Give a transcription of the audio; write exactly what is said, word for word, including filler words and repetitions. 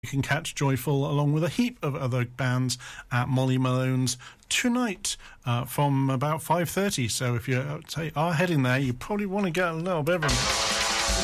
You can catch Joyful along with a heap of other bands at Molly Malone's tonight uh, from about five thirty. So if you uh, are heading there, you probably want to get a little bit of them.